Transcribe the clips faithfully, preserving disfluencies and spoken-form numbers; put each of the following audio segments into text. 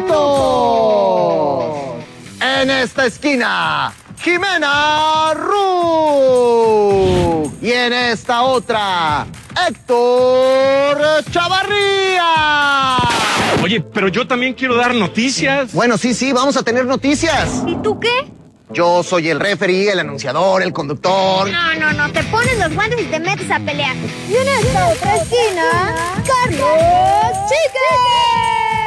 minutos. En esta esquina, Jimena Ru. Y en esta otra, Héctor Chavarría. Oye, pero yo también quiero dar noticias. Bueno, sí, sí, vamos a tener noticias. ¿Y tú qué? Yo soy el referee, el anunciador, el conductor. No, no, no, te pones los guantes y te metes a pelear. Y en esta otra esquina, Carlos Chique.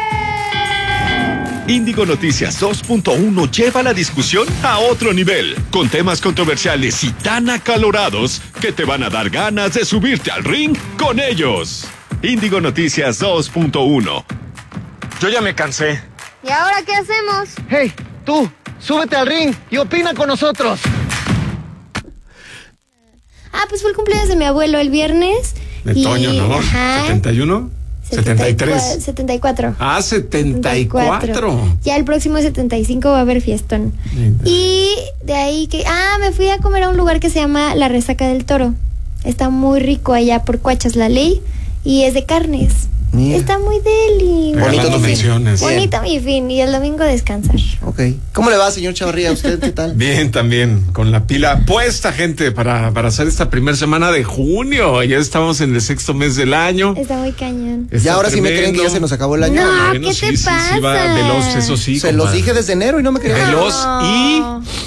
Índigo Noticias dos punto uno lleva la discusión a otro nivel, con temas controversiales y tan acalorados que te van a dar ganas de subirte al ring con ellos. Índigo Noticias dos punto uno. Yo ya me cansé. ¿Y ahora qué hacemos? Hey, tú, súbete al ring y opina con nosotros. Ah, pues fue el cumpleaños de mi abuelo el viernes. De y... Toño, ¿no? Ajá. ¿setenta y uno? ¿setenta y tres? setenta y cuatro. Ah, setenta y cuatro. Ya el próximo setenta y cinco va a haber fiestón. Linda. Y de ahí que... Ah, me fui a comer a un lugar que se llama La Resaca del Toro. Está muy rico allá por Cuachas La Ley. Y es de carnes. Mira. Está muy deli. Regalando menciones. Bonito mi fin. Y el domingo descansar. Ok. ¿Cómo le va, señor Chavarría? ¿Usted qué tal? Bien, también, con la pila puesta, gente, para, para hacer esta primera semana de junio. Ya estamos en el sexto mes del año. Está muy cañón. Está Ya ahora sí me tremendo. creen que ya se nos acabó el año. No, Bueno, ¿qué sí, te sí, pasa? Sí, va veloz, eso sí. Se los compadre. dije desde enero y no me creían. Veloz y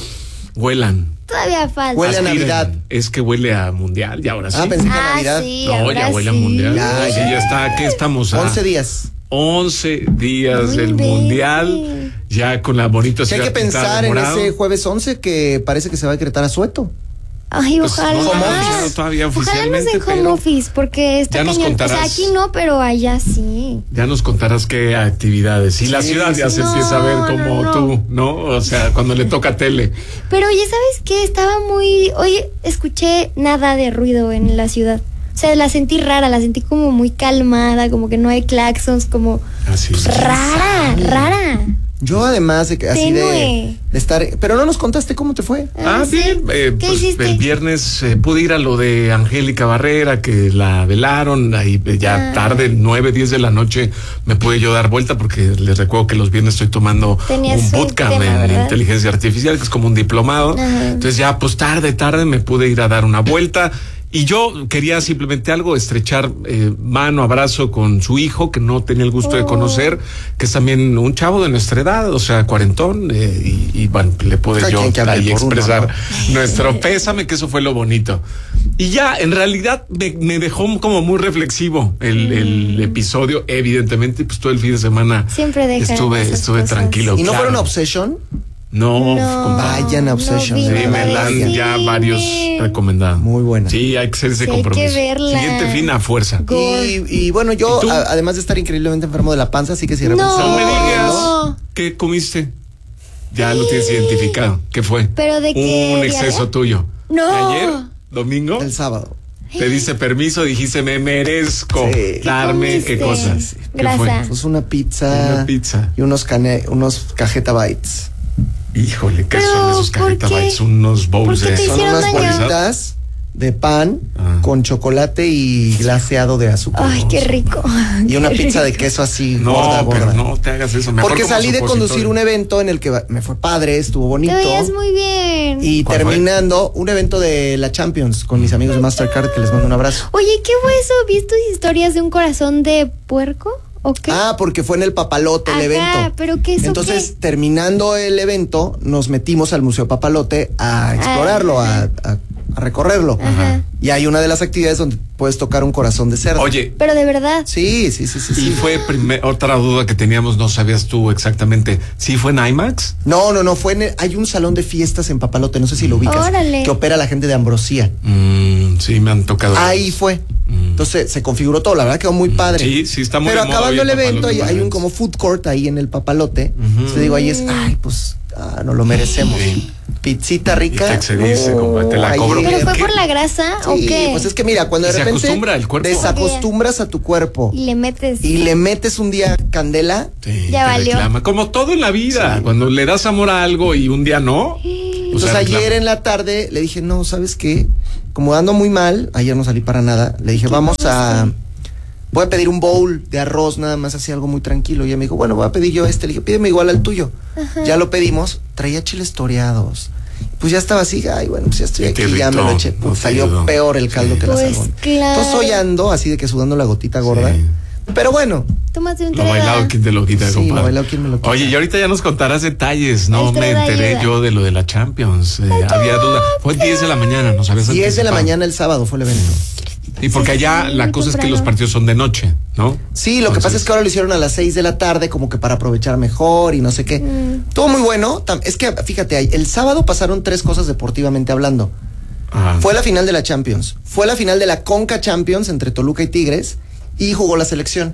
huelan. Todavía falta. Huele a Aspiren. Navidad. Es que huele a mundial, y ahora sí. Ah, pensé que a Ah, Navidad. sí, No, ahora ya huele a sí. mundial. Ya, Sí, ya. ya está. ¿Qué estamos a? once días. once días Muy del bien. mundial. Ya con la bonita Que hay ciudad que pintada pensar de en morado. ese jueves once que parece que se va a decretar asueto. Ay, Pues, ojalá. no, home office. no, todavía Ojalá no oficialmente, sea home pero office, porque está ya nos cañón. O sea, contarás. aquí no, pero allá sí. ya nos contarás qué actividades. Y la Sí, ciudad ya sí. se No, empieza a ver como no, no. tú, ¿no? O sea, cuando le toca tele. Pero oye, ¿sabes qué? Estaba muy... Oye, escuché nada de ruido en la ciudad. O sea, la sentí rara, la sentí como muy calmada, como que no hay claxons, como... Así. Rara, rara. Yo además de que así de, Tenue. de estar... Pero no nos contaste cómo te fue. Ah, ¿sí? bien. Eh, ¿Qué pues, hiciste? el viernes eh, pude ir a lo de Angélica Barrera, que la velaron. Ahí eh, ya Ah. tarde, nueve, diez de la noche, me pude yo dar vuelta porque les recuerdo que los viernes estoy tomando Tenías un un bootcamp tema, en ¿verdad? inteligencia artificial, que es como un diplomado. Ajá. Entonces ya, pues tarde, tarde me pude ir a dar una vuelta. Y yo quería simplemente algo, estrechar eh, mano, abrazo con su hijo, que no tenía el gusto de Oh. conocer, que es también un chavo de nuestra edad, o sea, cuarentón, eh, y, y bueno, le pude Cada yo quien que hable ahí por uno, expresar ¿no? nuestro pésame, que eso fue lo bonito. Y ya, en realidad, me, me dejó como muy reflexivo el, el episodio, evidentemente, pues todo el fin de semana Siempre dejan estuve, esas estuve cosas. tranquilo. ¿Y no claro. fueron Obsession? No, No, compadre. Vayan a Obsession. no Sí, vi me la han nada. ya Sí, varios men. recomendado. Muy buena. Sí, hay que hacer ese Sí, hay que compromiso. verla. Siguiente fin a fuerza. Gore. Y, y bueno, yo, ¿Y tú? a- además de estar increíblemente enfermo de la panza, así que si de repente No. No me estamos digas. corriendo, ¿Qué comiste? Ya lo tienes identificado. ¿Qué fue? ¿Pero de qué, Un diarrea? exceso tuyo. No. ¿De ayer? ¿Domingo? el sábado. Te diste permiso, dijiste, me merezco Sí. darme qué comiste? cosas. ¿Qué Grasa. fue? Pues una pizza. Una pizza. Y unos, cane, unos cajeta bites. Híjole, ¿qué Pero, son esos ¿por cajeta qué? bites? Unos bowls ¿Por qué de... te Son hicieron unas daño? bolitas de pan Ah. con chocolate y glaseado de azúcar. Ay, qué rico. Y una Qué pizza de rico. queso así, No, gorda, gorda. pero no te hagas eso. Mejor Porque como salí de conducir supositorio. un evento en el que va- me fue padre, estuvo Te bonito. veías muy bien. Y ¿Cuál fue? terminando, un evento de la Champions con mis amigos de Mastercard, que les mando un abrazo. Oye, ¿qué fue eso? ¿Viste tus historias de un corazón de puerco? ¿O qué? Ah, porque fue en el Papalote el Ajá, evento. pero ¿qué es eso Entonces, qué? terminando el evento, nos metimos al Museo Papalote a explorarlo, a, a- a recorrerlo. Ajá. Y hay una de las actividades donde puedes tocar un corazón de cerdo. Oye, Pero de verdad. Sí, sí, sí, sí. y sí. fue primer- otra duda que teníamos, no sabías tú exactamente. ¿Sí fue en IMAX? No, no, no, fue en el- hay un salón de fiestas en Papalote, no sé si lo ubicas, Órale. que opera la gente de Ambrosía. Mm, sí, me han tocado. Ahí fue. Entonces se configuró todo, la verdad quedó muy padre. Sí, sí, está muy Pero de moda acabando hoy el el evento, hay, Papalote hay un Events. como food court ahí en el Papalote. Ujú. Entonces digo, ahí es, ay, pues, ah, nos lo merecemos. Sí. Pizzita Y rica. te excediste, compadre, te la ayer. cobro. ¿Pero fue ¿Qué? por la grasa o Sí, qué? pues es que mira, cuando Y de se repente acostumbra el cuerpo. desacostumbras a tu cuerpo Y le metes. y le metes un día candela, Sí, Ya te valió. reclama. Como todo en la vida, Sí. cuando le das amor a algo y un día no. pues entonces se ayer reclama. en la tarde le dije, no, ¿sabes qué? Como ando muy mal, ayer no salí para nada, le dije, vamos a voy a pedir un bowl de arroz, nada más así, algo muy tranquilo. Y ella me dijo, bueno, voy a pedir yo este. Le dije, pídeme igual al tuyo. Ajá. Ya lo pedimos, traía chiles toreados. Pues ya estaba así, ay, bueno, pues ya estoy aquí, ya me lo eché. Pues no salió ayudó. Peor el caldo sí. que pues la salmón. Claro. Entonces hoy ando así de que sudando la gotita gorda. Sí. Pero bueno. Tómate un Lo bailado, ¿quién te lo quita, sí, compadre? Lo bailado, ¿quién me lo quita? Oye, y ahorita ya nos contarás detalles. No me enteré ayuda. yo de lo de la Champions. Eh, había duda. Fue diez de la mañana, nos habías diez de la mañana el sábado fue el evento. Y porque sí, allá sí, la cosa temprano. es que los partidos son de noche, ¿no? Sí, lo Entonces, que pasa es que ahora lo hicieron a las seis de la tarde, como que para aprovechar mejor y no sé qué. Mm. Todo muy bueno. Es que, fíjate, el sábado pasaron tres cosas deportivamente hablando. Ajá. Fue la final de la Champions, fue la final de la Conca Champions entre Toluca y Tigres y jugó la selección.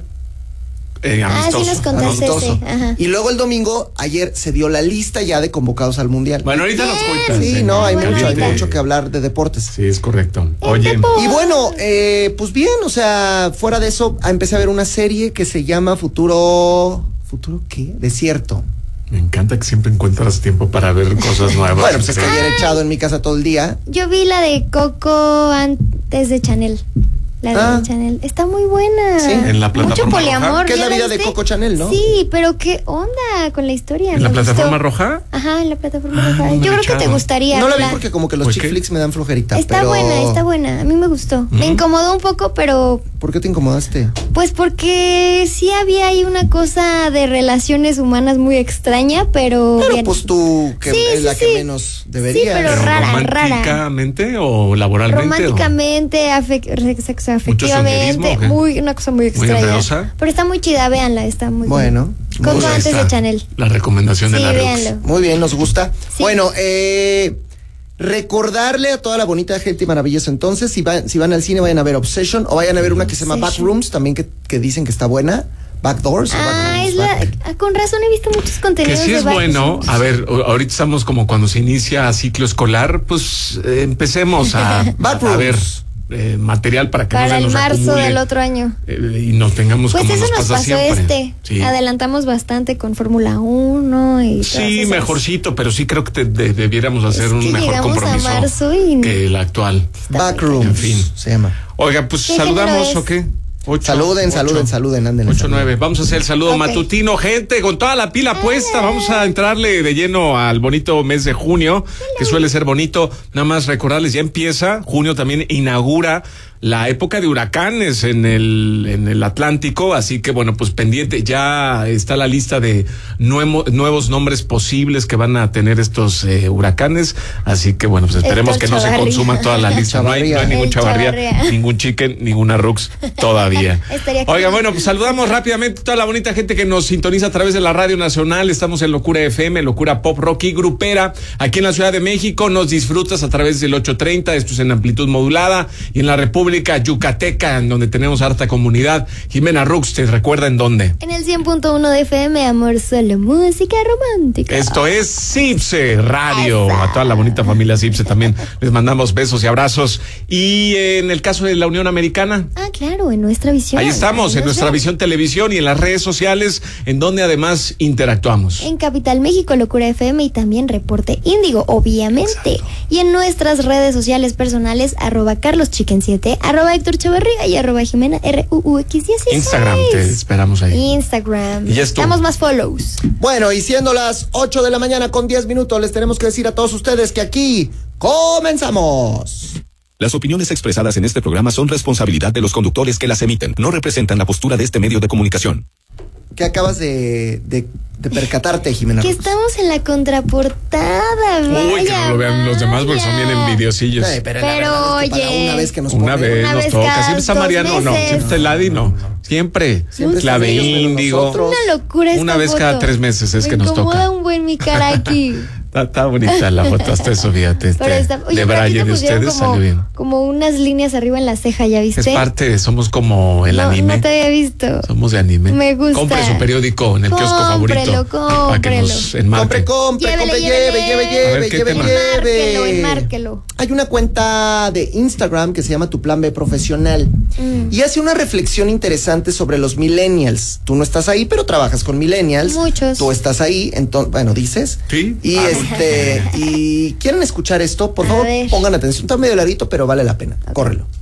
Eh, amistoso. Ah, sí nos contaste amistoso. ese. Ajá. Y luego el domingo, ayer se dio la lista ya de convocados al Mundial. Bueno, ahorita nos cuentas. Sí, eh, no, hay bueno, mucho, hay ahorita. mucho que hablar de deportes. Sí, es correcto. Oye. Y bueno, eh, pues bien, o sea, fuera de eso, empecé a ver una serie que se llama Futuro... ¿Futuro qué? Desierto. Me encanta que siempre encuentras tiempo para ver cosas nuevas. Bueno, pues es que ayer he echado en mi casa todo el día. Yo vi la de Coco antes de Chanel. La de ah. Chanel. Está muy buena. Sí. En la plataforma Mucho poliamor. roja. ¿Qué es la vida de Coco Chanel, no? Sí, pero qué onda con la historia. ¿En la plataforma roja? Ajá, en la plataforma roja. no Yo creo que te gustaría. No la vi porque como que los chick flicks me dan flojerita. Está pero... buena, está buena. A mí me gustó. ¿Mm? Me incomodó un poco, pero... ¿Por qué te incomodaste? Pues porque sí había ahí una cosa de relaciones humanas muy extraña, pero... Pero bien. pues tú, que sí, es sí, la sí. que menos debería. Sí, pero rara, ¿Románticamente rara. o laboralmente? Románticamente, afec- sexoafectivamente. Muy, una cosa muy extraña. Muy enredosa. Pero está muy chida, véanla, está muy bueno. Coco Pues antes está de Chanel. La recomendación sí, de la véanlo. Rux. Muy bien, nos gusta. Sí. Bueno, eh... recordarle a toda la bonita gente maravillosa entonces, si, va, si van al cine vayan a ver Obsession o vayan a ver una que se llama Backrooms, también que, que dicen que está buena. Backdoors. Ah, back es la, back. con razón he visto muchos contenidos. Que sí de es back bueno. A ver, ahorita estamos como cuando se inicia ciclo escolar, pues eh, empecemos a, a ver eh, material para que para no se el nos marzo acumule, del otro año. Eh, y nos tengamos pues como eso nos nos pasa pasó siempre. este. Sí. Adelantamos bastante con Fórmula uno y Sí, esas. mejorcito, pero sí creo que te, de, debiéramos hacer es un que mejor compromiso a marzo y... que el actual. Backrooms, en fin. se llama. Oiga, pues saludamos o qué. Ocho, saluden, ocho, saluden, saluden, anden. ocho, nueve. Vamos a hacer el saludo okay. matutino, gente, con toda la pila puesta. Vamos a entrarle de lleno al bonito mes de junio, que suele ser bonito. Nada más recordarles, ya empieza. Junio también inaugura la época de huracanes en el, en el Atlántico, así que bueno, pues pendiente, ya está la lista de nuevo, nuevos nombres posibles que van a tener estos eh, huracanes, así que bueno, pues esperemos que no se consuma toda la lista, no hay, no hay ningún chavarría, chavarría, ningún chicken, ninguna Rux todavía. Oiga, bueno, pues saludamos rápidamente a toda la bonita gente que nos sintoniza a través de la Radio Nacional, estamos en Locura F M, Locura Pop Rock y Grupera, aquí en la Ciudad de México, nos disfrutas a través del ocho treinta, esto es en amplitud modulada, y en la República Yucateca, en donde tenemos harta comunidad. Jimena Rux, ¿te recuerda en dónde? En el cien punto uno de F M, amor, solo música romántica. Esto es Cipse Radio. Esa. A toda la bonita familia Cipse también les mandamos besos y abrazos. Y en el caso de la Unión Americana. Ah, claro, en nuestra visión. Ahí estamos, Ahí en nuestra ven. visión televisión y en las redes sociales, en donde además interactuamos. En Capital México, Locura F M y también Reporte Índigo, obviamente. Exacto. Y en nuestras redes sociales personales, arroba Carlos Chicken siete, arroba Héctor Chavarría y arroba Jimena R U U X dieciséis. Instagram, te esperamos ahí. Instagram. Y ya estuvo. Damos más follows. Bueno, y siendo las ocho de la mañana con diez minutos, les tenemos que decir a todos ustedes que aquí comenzamos. Las opiniones expresadas en este programa son responsabilidad de los conductores que las emiten. No representan la postura de este medio de comunicación. ¿Qué acabas de, de, de percatarte, Jimena? Que Rux? estamos en la contraportada. Uy, que no lo vean los demás porque son bien envidiosillos. Sí, pero, Pero, la verdad es que para oye, una vez que nos Una pone- vez Una nos vez toca. cada Siempre está dos Mariano, no. meses. Siempre está el Adi, no. Siempre. Siempre Clave están ellos menos índigo. nosotros. Una locura esta Una vez foto. cada tres meses es Me que nos incomoda toca. un buen mi cara aquí. Está, está bonita la foto, hasta eso, fíjate. Este, Pero está, oye, de pero aquí Braille te de pusieron ustedes como, salió bien. como unas líneas arriba en la ceja, ¿ya viste? Es parte, somos como el no, anime. No te había visto. Somos de anime. Me gusta. Compre su periódico en el kiosco Cómprelo, favorito. Para que nos Compre, enmarque. compre, Llévele, compre, lleve, llévele. lleve, A lleve, ver, ¿qué lleve, tema? lleve. Enmárquelo, enmárquelo. Hay una cuenta de Instagram que se llama Tu Plan B Profesional Mm. y hace una reflexión interesante sobre los millennials. Tú no estás ahí, pero trabajas con millennials. Muchos. Tú estás ahí, entonces, bueno, dices. Sí. Y Ah, este, y quieren escuchar esto, por A favor, ver. pongan atención. Está medio larguito, pero vale la pena. Ok. Córrelo.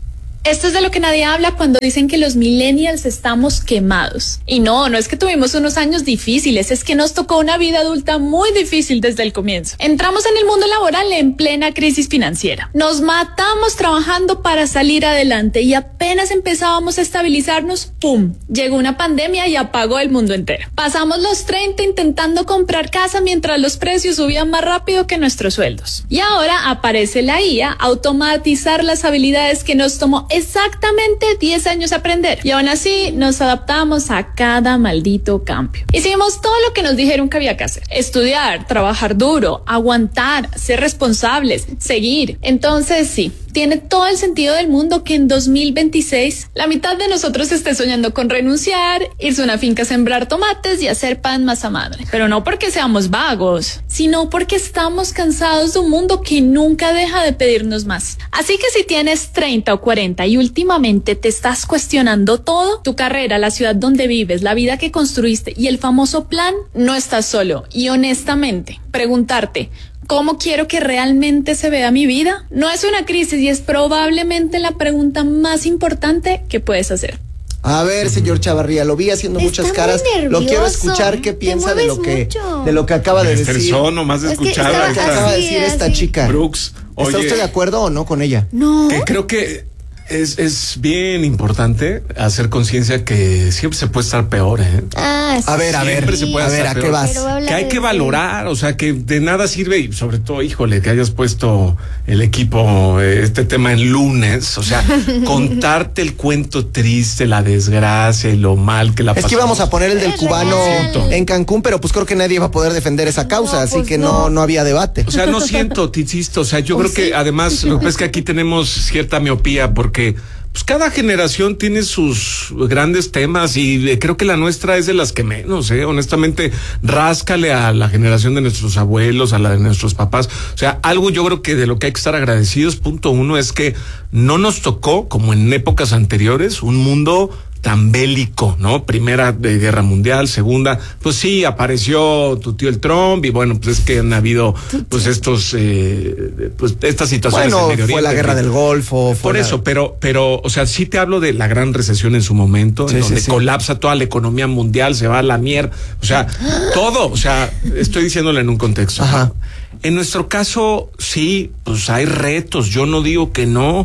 Esto es de lo que nadie habla cuando dicen que los millennials estamos quemados. Y no, no es que tuvimos unos años difíciles, es que nos tocó una vida adulta muy difícil desde el comienzo. Entramos en el mundo laboral en plena crisis financiera. Nos matamos trabajando para salir adelante y apenas empezábamos a estabilizarnos, ¡pum! Llegó una pandemia y apagó el mundo entero. Pasamos los treinta intentando comprar casa mientras los precios subían más rápido que nuestros sueldos. Y ahora aparece la I A, automatizar las habilidades que nos tomó exactamente diez años aprender. Y aún así nos adaptamos a cada maldito cambio. Hicimos todo lo que nos dijeron que había que hacer. Estudiar, trabajar duro, aguantar, ser responsables, seguir. Entonces sí, tiene todo el sentido del mundo que en dos mil veintiséis la mitad de nosotros esté soñando con renunciar, irse a una finca a sembrar tomates y hacer pan masa madre. Pero no porque seamos vagos, sino porque estamos cansados de un mundo que nunca deja de pedirnos más. Así que si tienes treinta o cuarenta y últimamente te estás cuestionando todo, tu carrera, la ciudad donde vives, la vida que construiste y el famoso plan, no estás solo. Y honestamente, preguntarte, ¿cómo quiero que realmente se vea mi vida? No es una crisis y es probablemente la pregunta más importante que puedes hacer. A ver, señor Chavarría, lo vi haciendo Está muchas caras. nervioso. Lo quiero escuchar qué Te piensa de lo que mucho. de lo que acaba de Me decir. estresó nomás de Es que escuchar estaba a Lo que esta acaba de así, decir esta así. chica. Brooks. ¿Está Oye, usted de acuerdo o no con ella? No. que creo que es, es bien importante hacer conciencia que siempre se puede estar peor, ¿eh? Ah, sí. A ver, a ver, Siempre se puede a ver, estar ¿a qué peor. vas? Pero habla Que hay de- que valorar, o sea, que de nada sirve, y sobre todo, híjole, que hayas puesto el equipo, eh, este tema en lunes, o sea, contarte el cuento triste, la desgracia y lo mal que la Es que pasamos. íbamos a poner el del Es cubano real. en Cancún, pero pues creo que nadie va a poder defender esa causa, No, así pues que no. no. no había debate. O sea, no siento, te insisto, o sea, yo ¿O creo sí? que además lo que pasa es que aquí tenemos cierta miopía porque pues cada generación tiene sus grandes temas y eh, creo que la nuestra es de las que menos, eh, honestamente, ráscale a la generación de nuestros abuelos, a la de nuestros papás, o sea, algo yo creo que de lo que hay que estar agradecidos, punto uno, es que no nos tocó, como en épocas anteriores, un mundo tan bélico, ¿no? Primera de Guerra Mundial, segunda, pues sí, apareció tu tío el Trump y bueno, pues es que han habido pues estos, eh, pues estas situaciones Bueno, en Medio fue la Oriente guerra que- del Golfo. fue Por la- eso, pero, pero, o sea, sí te hablo de la gran recesión en su momento, Sí, en sí, donde sí. colapsa toda la economía mundial, se va a la mierda, o sea, todo, o sea, estoy diciéndole en un contexto. Ajá. ¿no? En nuestro caso, sí, pues hay retos, yo no digo que no,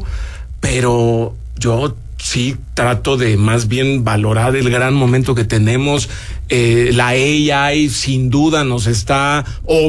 pero yo sí trato de más bien valorar el gran momento que tenemos. Eh, la A I sin duda nos está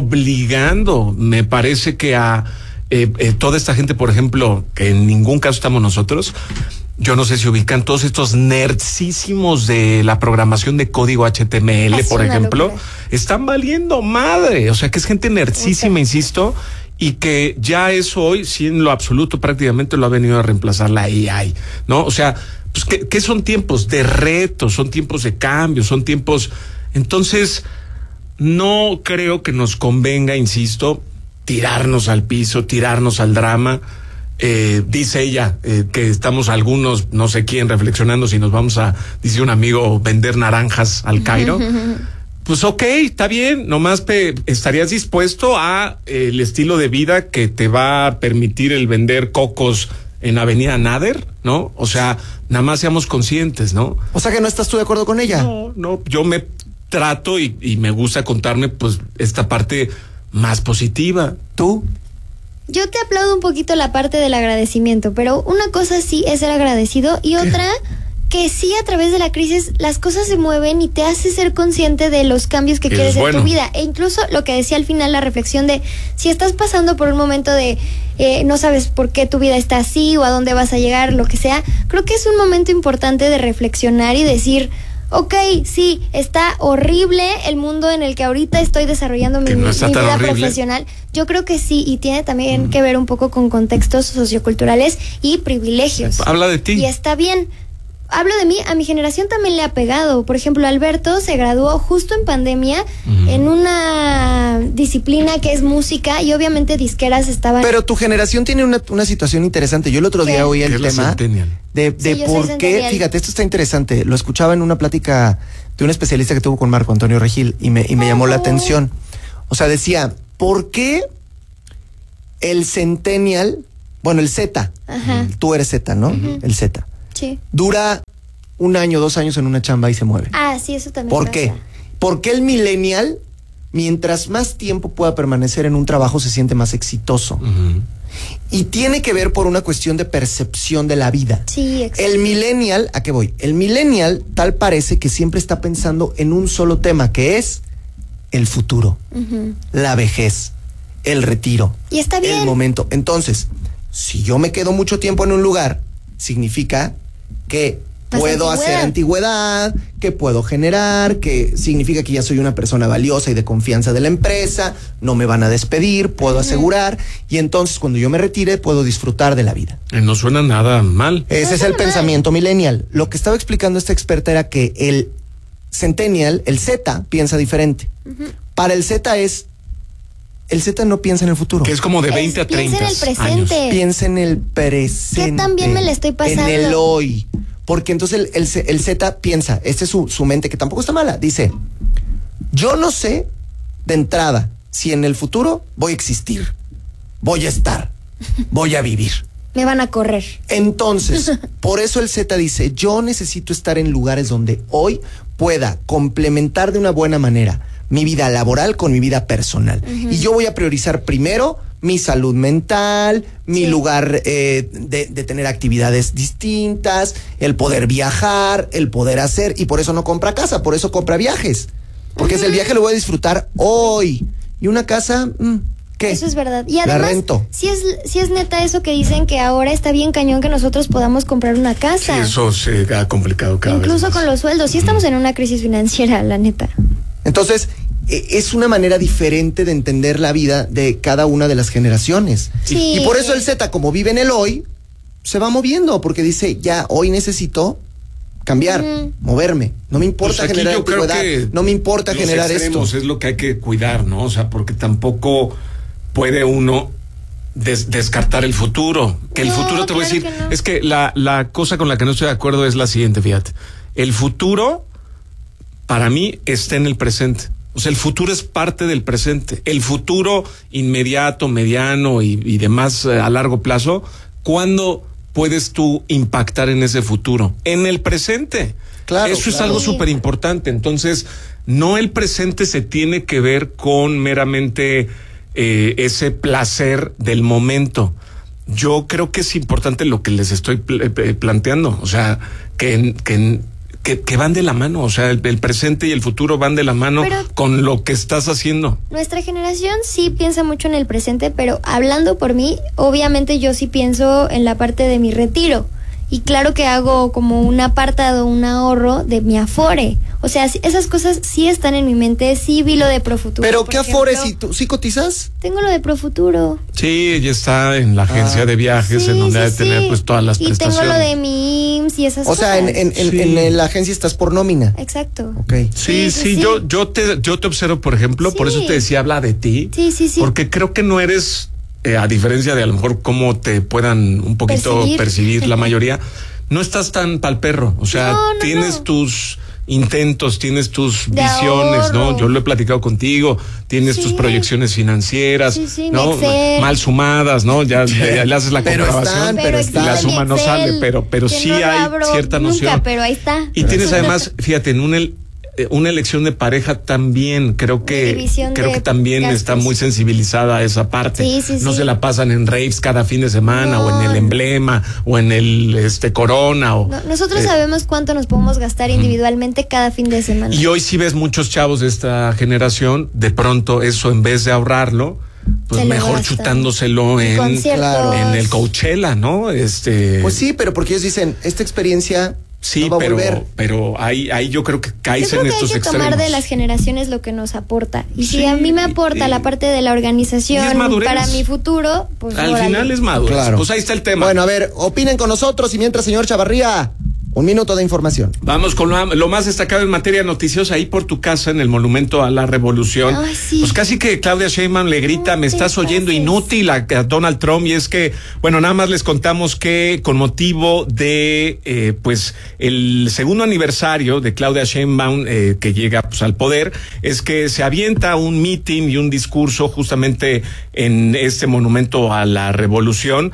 obligando, me parece que a eh, eh, toda esta gente, por ejemplo, que en ningún caso estamos nosotros, yo no sé si ubican todos estos nerdsísimos de la programación de código H T M L, Es por una ejemplo, locura. están valiendo madre, o sea que es gente nerdsísima, insisto, y que ya eso hoy, sí, en lo absoluto prácticamente lo ha venido a reemplazar la A I, ¿no? O sea, pues que, que son tiempos de retos, son tiempos de cambio, son tiempos, entonces no creo que nos convenga, insisto, tirarnos al piso, tirarnos al drama. Eh, dice ella eh, que estamos algunos, no sé quién, reflexionando si nos vamos a, dice un amigo, vender naranjas al Cairo. Pues ok, está bien, nomás pe- estarías dispuesto a eh, el estilo de vida que te va a permitir el vender cocos en Avenida Nader, ¿no? O sea, nada más seamos conscientes, ¿no? O sea que no estás tú de acuerdo con ella. No, no, yo me trato y, y me gusta contarme pues esta parte más positiva. ¿Tú? Yo te aplaudo un poquito la parte del agradecimiento, pero una cosa sí es ser agradecido y otra que sí a través de la crisis las cosas se mueven y te hace ser consciente de los cambios que Eso quieres es en bueno. tu vida. E incluso lo que decía al final, la reflexión de si estás pasando por un momento de eh, no sabes por qué tu vida está así o a dónde vas a llegar, lo que sea, creo que es un momento importante de reflexionar y decir, ok, sí, está horrible el mundo en el que ahorita estoy desarrollando mi, Que no está mi tan vida horrible. profesional. Yo creo que sí, y tiene también mm. que ver un poco con contextos socioculturales y privilegios. Habla de ti. Y está bien. Hablo de mí, a mi generación también le ha pegado. Por ejemplo, Alberto se graduó justo en pandemia uh-huh. en una disciplina que es música y obviamente disqueras estaban... Pero tu generación tiene una, una situación interesante. Yo el otro día oí el tema de, de sí, por qué... Fíjate, esto está interesante. Lo escuchaba en una plática de un especialista que tuvo con Marco Antonio Regil y me, y me oh. llamó la atención. O sea, decía, ¿por qué el centennial bueno, el Z, Ajá. tú eres Z, ¿no? Ujú. El Z. Sí. Dura un año, dos años en una chamba y se mueve. Ah, sí, eso también ¿Por pasa. qué? Porque el millennial, mientras más tiempo pueda permanecer en un trabajo, se siente más exitoso. Uh-huh. Y tiene que ver por una cuestión de percepción de la vida. Sí, exacto. El millennial, ¿a qué voy? El millennial tal parece que siempre está pensando en un solo tema, que es el futuro, Ujú. la vejez, el retiro. Y está bien. El momento. Entonces, si yo me quedo mucho tiempo en un lugar, significa que Más puedo antigüedad. hacer antigüedad, que puedo generar, que significa que ya soy una persona valiosa y de confianza de la empresa, no me van a despedir, puedo asegurar, y entonces cuando yo me retire puedo disfrutar de la vida. Eh, no suena nada mal. Ese No es el suena mal. pensamiento millennial. Lo que estaba explicando esta experta era que el centennial, el Z, piensa diferente. Para el Z es, el Z no piensa en el futuro. Que es como de Es- veinte a piensa treinta en el años. presente. Piensa en el presente. ¿Qué tan bien me la estoy pasando? En el hoy. Porque entonces el, el, Z- el Z piensa, esta es su, su mente, que tampoco está mala. Dice, yo no sé de entrada si en el futuro voy a existir, voy a estar, voy a vivir. Me van a correr. Entonces, por eso el Z dice, yo necesito estar en lugares donde hoy pueda complementar de una buena manera mi vida laboral con mi vida personal. Uh-huh. Y yo voy a priorizar primero mi salud mental, mi Sí. lugar eh, de, de tener actividades distintas, el poder viajar, el poder hacer, y por eso no compra casa, por eso compra viajes. Porque uh-huh. es el viaje lo voy a disfrutar hoy. Y una casa, mm, ¿qué? Eso es verdad. Y La además, rento. si es, si es neta eso que dicen que ahora está bien cañón que nosotros podamos comprar una Sí, casa. eso se ha complicado cada Incluso vez más. con los sueldos. Sí estamos en una crisis financiera, la neta. Entonces, es una manera diferente de entender la vida de cada una de las generaciones. Sí. Y por eso el Z, como vive en el hoy, se va moviendo, porque dice, ya, hoy necesito cambiar, uh-huh. moverme. No me importa pues generar yo creo antigüedad, que no me importa los generar esto. Es lo que hay que cuidar, ¿no? O sea, porque tampoco puede uno des- descartar el futuro. Que el No, futuro, te voy a claro decir, que no. es que la, la cosa con la que no estoy de acuerdo es la siguiente, fíjate. El futuro, para mí, está en el presente. O sea, el futuro es parte del presente. El futuro inmediato, mediano y, y demás eh, a largo plazo, ¿cuándo puedes tú impactar en ese futuro? En el presente. Claro, Eso es claro. algo súper importante. Entonces, no el presente se tiene que ver con meramente eh, ese placer del momento. Yo creo que es importante lo que les estoy pl- eh, planteando. O sea, que, que Que, que van de la mano, o sea, el, el presente y el futuro van de la mano Pero con lo que estás haciendo. Nuestra generación sí piensa mucho en el presente, pero hablando por mí, obviamente yo sí pienso en la parte de mi retiro. Y claro que hago como un apartado, un ahorro de mi Afore. O sea, sí, esas cosas sí están en mi mente, sí vi lo de Profuturo. Pero por ¿qué Afore? ejemplo. ¿Sí, tú, ¿Sí cotizas? Tengo lo de Profuturo. Sí, ella está en la agencia Ah. de viajes, Sí, en donde sí, ha de tener sí. pues todas las y prestaciones. tengo lo de mi I M S S y esas O cosas. sea, en, en, en, Sí. en, en la agencia estás por nómina. Exacto. Ok. Sí, sí, Sí, sí, sí. yo, yo te, yo te observo, por ejemplo, por eso Sí. te decía, habla de ti. Sí, sí, sí. Porque creo que no eres, eh, a diferencia de a lo mejor cómo te puedan un poquito Percibir. percibir, la mayoría, no estás tan pa'l perro. O sea, No, no, tienes no. tus intentos, tienes tus De visiones, ahorro. ¿no? Yo lo he platicado contigo, tienes Sí. tus proyecciones financieras, Sí, sí, mi ¿no? Excel. Mal sumadas, ¿no? Ya, ya le haces la Pero comprobación están, Pero pero y existe la están. mi suma no Excel, sale, pero, pero que sí no lo hay abro cierta nunca, noción. pero ahí está. Y tienes además, fíjate, en un el, eh, una elección de pareja también, creo que División creo de que también gastos. está muy sensibilizada a esa parte. Sí, sí, no sí. se la pasan en raves cada fin de semana, No. o en el emblema, o en el este Corona, o No, nosotros eh, sabemos cuánto nos podemos gastar individualmente cada fin de semana. y hoy sí ves muchos chavos de esta generación, de pronto eso en vez de ahorrarlo, pues Se lo mejor gastan. chutándoselo en, Conciertos. Claro. en el Coachella, ¿no? Este Pues sí, pero porque ellos dicen, esta experiencia sí, no va a pero, volver. pero ahí, ahí yo creo que Yo caes creo en que hay estos que extremos. tomar de las generaciones lo que nos aporta. Y Sí, si a mí me aporta y- la parte de la y es organización madurez. para mi futuro, pues Al órale. final es maduro. Claro. Pues ahí está el tema. Bueno, a ver, opinen con nosotros y mientras, señor Chavarría, un minuto de información. Vamos con lo, lo más destacado en materia noticiosa ahí por tu casa en el Monumento a la Revolución. Ay, sí. Pues casi que Claudia Sheinbaum le grita, No me te estás oyendo pases. inútil a, a Donald Trump. Y es que, bueno, nada más les contamos que con motivo de, eh, pues, el segundo aniversario de Claudia Sheinbaum, eh, que llega pues al poder, es que se avienta un meeting y un discurso justamente en este Monumento a la Revolución.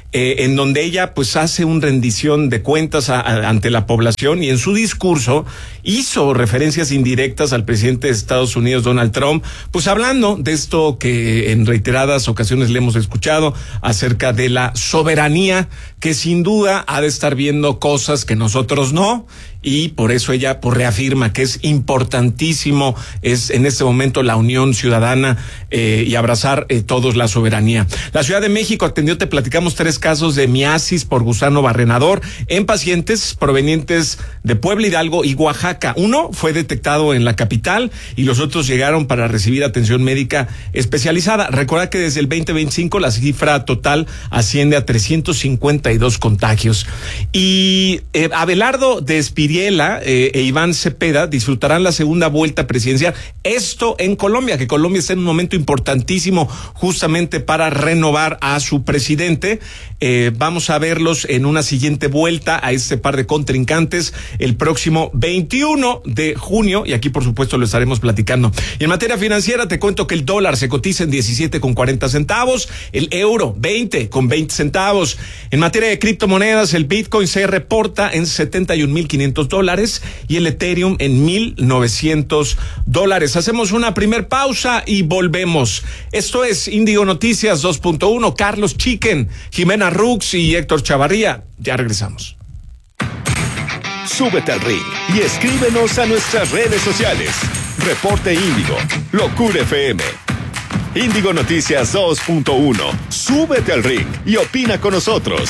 eh, en donde ella pues hace un rendición de cuentas a, a, ante la población, y en su discurso hizo referencias indirectas al presidente de Estados Unidos, Donald Trump, pues hablando de esto que en reiteradas ocasiones le hemos escuchado acerca de la soberanía, que sin duda ha de estar viendo cosas que nosotros no, y por eso ella pues reafirma que es importantísimo es en este momento la unión ciudadana eh, y abrazar eh, todos la soberanía. La Ciudad de México atendió, te platicamos, tres casos de miasis por gusano barrenador en pacientes provenientes de Puebla, Hidalgo y Oaxaca. Uno fue detectado en la capital y los otros llegaron para recibir atención médica especializada. Recuerda que desde el veinte veinticinco la cifra total asciende a trescientos cincuenta y dos contagios. Y eh, Abelardo de Espiriela eh, e Iván Cepeda disfrutarán la segunda vuelta presidencial. Esto en Colombia, que Colombia está en un momento importantísimo justamente para renovar a su presidente. Eh, vamos a verlos en una siguiente vuelta a este par de contrincantes el próximo veintiuno de junio, y aquí por supuesto lo estaremos platicando. Y en materia financiera te cuento que el dólar se cotiza en diecisiete con cuarenta centavos, el euro veinte con veinte centavos. En materia de criptomonedas, el Bitcoin se reporta en setenta y un mil quinientos dólares y el Ethereum en mil novecientos dólares. Hacemos una primer pausa y volvemos. Esto es Índigo Noticias dos punto uno. Carlos Chicken, Jimena Rux y Héctor Chavarría. Ya regresamos. Súbete al ring y escríbenos a nuestras redes sociales. Reporte Índigo, Locura F M. Índigo Noticias dos punto uno. Súbete al ring y opina con nosotros.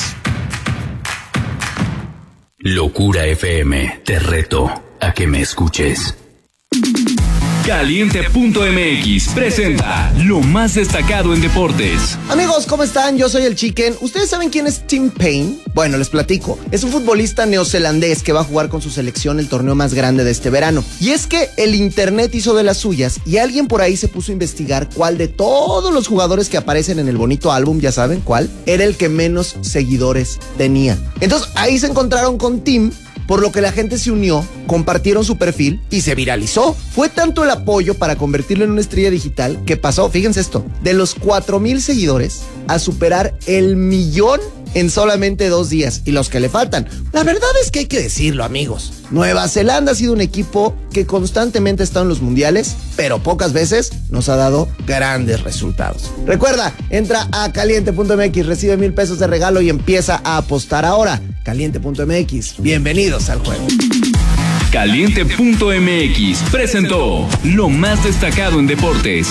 Locura F M, te reto a que me escuches. Caliente punto M X presenta lo más destacado en deportes. Amigos, ¿cómo están? Yo soy el Chicken. ¿Ustedes saben quién es Tim Payne? Bueno, les platico. Es un futbolista neozelandés que va a jugar con su selección el torneo más grande de este verano. Y es que el internet hizo de las suyas y alguien por ahí se puso a investigar cuál de todos los jugadores que aparecen en el bonito álbum, ya saben cuál, era el que menos seguidores tenía. Entonces ahí se encontraron con Tim, por lo que la gente se unió, compartieron su perfil y se viralizó. Fue tanto el apoyo para convertirlo en una estrella digital que pasó, fíjense esto, de los cuatro mil seguidores a superar el millón en solamente dos días. Y los que le faltan. La verdad es que hay que decirlo, amigos. Nueva Zelanda ha sido un equipo que constantemente está en los mundiales, pero pocas veces nos ha dado grandes resultados. Recuerda, entra a caliente punto M X, recibe mil pesos de regalo y empieza a apostar ahora. caliente punto M X, bienvenidos al juego. Caliente punto M X presentó lo más destacado en deportes.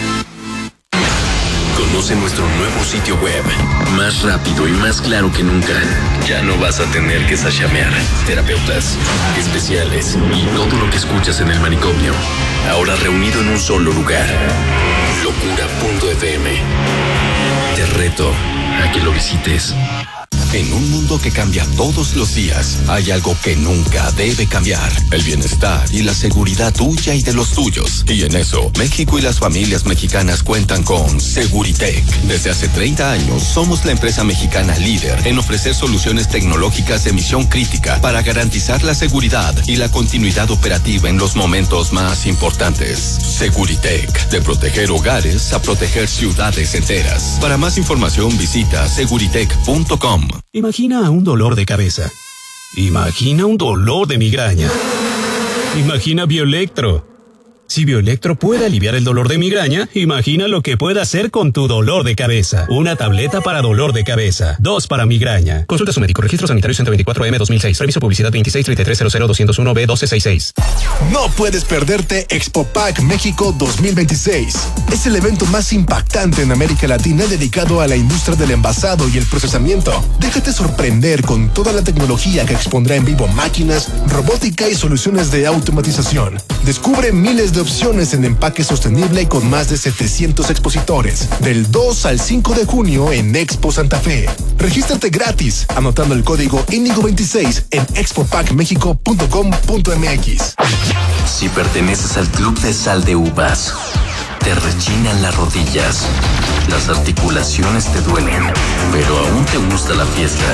Conoce nuestro nuevo sitio web, más rápido y más claro que nunca. Ya no vas a tener que sachamear. Terapeutas, especiales y todo lo que escuchas en el manicomio, ahora reunido en un solo lugar. Locura punto F M. Te reto a que lo visites. En un mundo que cambia todos los días, hay algo que nunca debe cambiar: el bienestar y la seguridad tuya y de los tuyos. Y en eso, México y las familias mexicanas cuentan con Seguritech. Desde hace treinta años, somos la empresa mexicana líder en ofrecer soluciones tecnológicas de misión crítica para garantizar la seguridad y la continuidad operativa en los momentos más importantes. Seguritech, de proteger hogares a proteger ciudades enteras. Para más información, visita seguritech punto com. Imagina un dolor de cabeza. Imagina un dolor de migraña. Imagina Bioelectro. Si Bioelectro puede aliviar el dolor de migraña, imagina lo que puede hacer con tu dolor de cabeza. Una tableta para dolor de cabeza. Dos para migraña. Consulta a su médico. Registro sanitario ciento veinticuatro M dos mil seis. Reviso publicidad veintiséis treinta y tres cero cero doscientos uno B doce sesenta y seis. No puedes perderte Expopack México dos mil veintiséis. Es el evento más impactante en América Latina dedicado a la industria del envasado y el procesamiento. Déjate sorprender con toda la tecnología que expondrá en vivo máquinas, robótica y soluciones de automatización. Descubre miles de opciones en empaque sostenible con más de setecientos expositores. Del dos al cinco de junio en Expo Santa Fe. Regístrate gratis anotando el código Índigo veintiséis en expopack mexico punto com punto M X. Si perteneces al club de sal de uvas, te rechinan las rodillas, las articulaciones te duelen, pero aún te gusta la fiesta.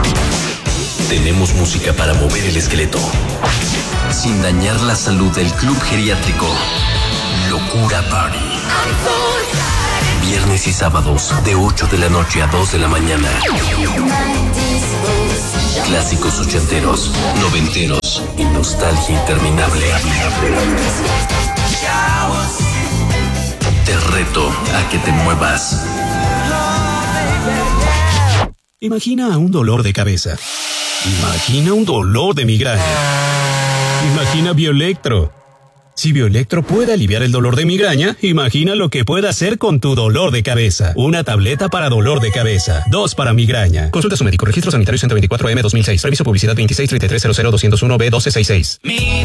Tenemos música para mover el esqueleto sin dañar la salud del club geriátrico Locura Party. Viernes y sábados, de ocho de la noche a dos de la mañana. Clásicos ochenteros, noventeros y nostalgia interminable. Te reto a que te muevas. Imagina un dolor de cabeza. Imagina un dolor de migraña. Imagina Bioelectro. Si Bioelectro puede aliviar el dolor de migraña, imagina lo que puede hacer con tu dolor de cabeza. Una tableta para dolor de cabeza. Dos para migraña. Consulta a su médico. Registro sanitario ciento veinticuatro M dos mil seis. Permiso publicidad veintiséis treinta y tres cero cero doscientos uno B doce sesenta y seis.